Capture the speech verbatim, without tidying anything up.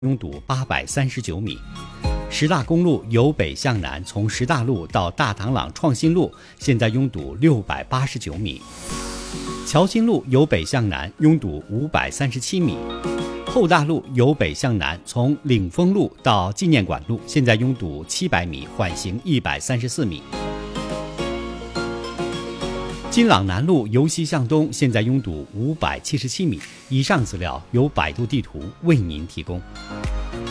拥堵八百三十九米。十大公路由北向南，从十大路到大塘朗创新路，现在拥堵六百八十九米。侨新路由北向南，拥堵五百三十七米。后大路由北向南，从领丰路到纪念馆路，现在拥堵七百米，缓行一百三十四米。金朗南路由西向东，现在拥堵五百七十七米。以上资料由百度地图为您提供。